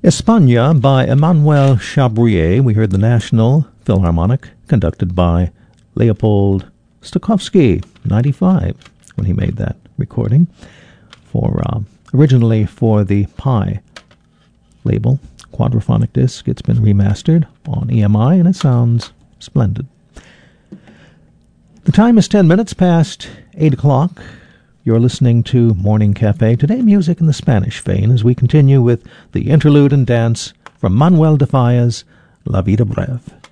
España by Emmanuel Chabrier. We heard the National Philharmonic, conducted by Leopold Stokowski, 95, when he made that recording, originally for the Pi label, quadraphonic disc. It's been remastered on EMI, and it sounds splendid. The time is 10 minutes past 8 o'clock. You're listening to Morning Cafe. Today, music in the Spanish vein as we continue with the interlude and dance from Manuel de Falla's La Vida Breve.